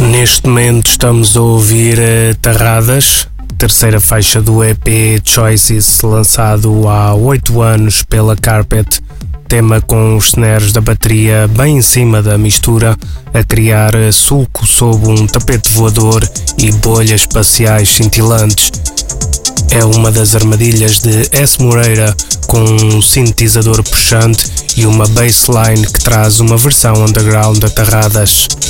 Neste momento estamos a ouvir Tarradas, terceira faixa do EP Choices, lançado há 8 anos pela Carpet, tema com os snares da bateria bem em cima da mistura, a criar sulco sob um tapete voador e bolhas espaciais cintilantes. É uma das armadilhas de S. Moreira, com um sintetizador puxante e uma bassline que traz uma versão underground da Tarradas.